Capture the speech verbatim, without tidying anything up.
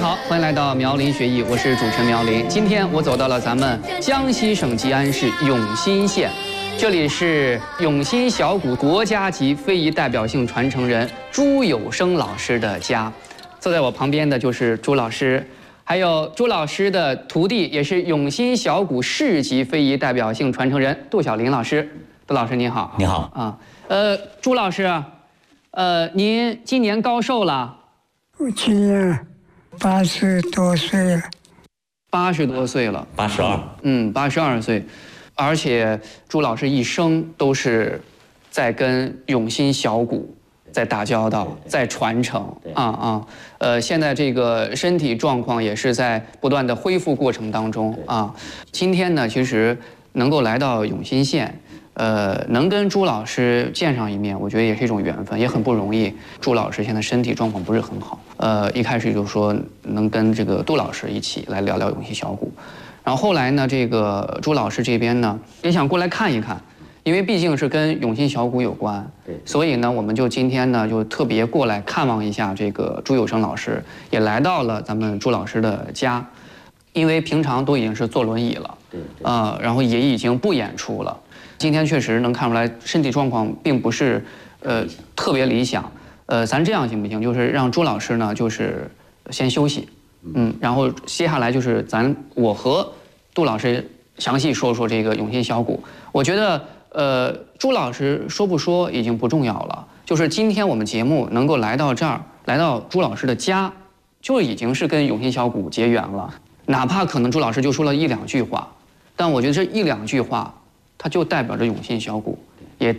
好，欢迎来到苗林学艺，我是主持人苗林。今天我走到了咱们江西省吉安市永新县，这里是永新小鼓国家级非遗代表性传承人朱有生老师的家。坐在我旁边的就是朱老师，还有朱老师的徒弟，也是永新小鼓市级非遗代表性传承人杜小林老师。杜老师你好。 你好啊，呃，朱老师，呃，您今年高寿了？ 我今年八十多岁了。 八十多岁了。 八十二。 嗯，八十二岁，而且朱老师一生都是在跟永新小鼓在打交道，在传承啊啊，呃，现在这个身体状况也是在不断的恢复过程当中啊。今天呢，其实能够来到永新县，呃，能跟朱老师见上一面，我觉得也是一种缘分，也很不容易。朱老师现在身体状况不是很好，呃，一开始就说能跟这个杜老师一起来聊聊永新小鼓，然后后来呢，这个朱老师这边呢也想过来看一看。因为毕竟是跟永新小鼓有关，所以呢，我们就今天呢就特别过来看望一下这个朱有生老师，也来到了咱们朱老师的家，因为平常都已经是坐轮椅了，啊、呃，然后也已经不演出了。今天确实能看出来身体状况并不是呃特别理想，呃，咱这样行不行？就是让朱老师呢就是先休息，嗯，然后接下来就是咱我和杜老师详细说说这个永新小鼓，我觉得。呃，朱老师说不说已经不重要了，就是今天我们节目能够来到这儿，来到朱老师的家，就已经是跟永新小鼓结缘了。哪怕可能朱老师就说了一两句话，但我觉得这一两句话，它就代表着永新小鼓